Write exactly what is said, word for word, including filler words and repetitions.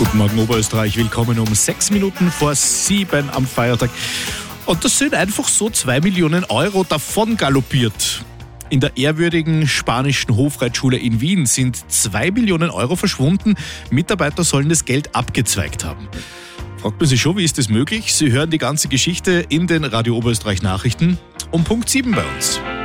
Guten Morgen Oberösterreich, willkommen um sechs Minuten vor sieben am Feiertag. Und das sind einfach so zwei Millionen Euro davon galoppiert. In der ehrwürdigen spanischen Hofreitschule in Wien sind zwei Millionen Euro verschwunden. Mitarbeiter sollen das Geld abgezweigt haben. Fragt man sich schon, wie ist das möglich? Sie hören die ganze Geschichte in den Radio Oberösterreich Nachrichten um Punkt sieben bei uns.